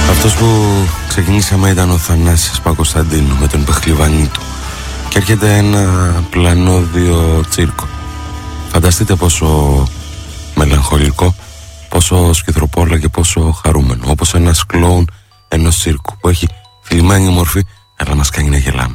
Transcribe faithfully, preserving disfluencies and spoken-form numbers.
Αυτός που ξεκινήσαμε ήταν ο Θανάσης Παπακοσταντίνου με τον Πεχλιβανί του. Και έρχεται ένα πλανόδιο τσίρκο. Φανταστείτε πόσο μελαγχολικό, πόσο σκυθροπόλα και πόσο χαρούμενο. Όπως ένας κλόουν ενός τσίρκου που έχει θλιμμένη μορφή, αλλά μας κάνει να γελάμε.